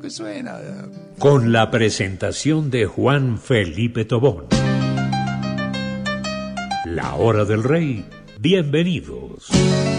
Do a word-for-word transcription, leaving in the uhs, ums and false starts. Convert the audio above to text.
que suena. Con la presentación de Juan Felipe Tobón. La Hora del Rey, bienvenidos.